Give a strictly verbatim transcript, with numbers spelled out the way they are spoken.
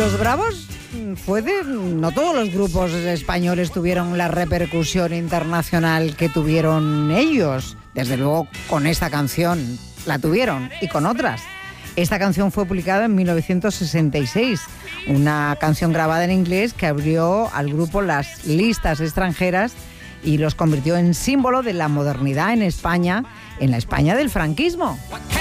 Los Bravos fue de... No todos los grupos españoles tuvieron la repercusión internacional que tuvieron ellos. Desde luego, con esta canción la tuvieron, y con otras. Esta canción fue publicada en mil novecientos sesenta y seis, una canción grabada en inglés que abrió al grupo las listas extranjeras y los convirtió en símbolo de la modernidad en España, en la España del franquismo.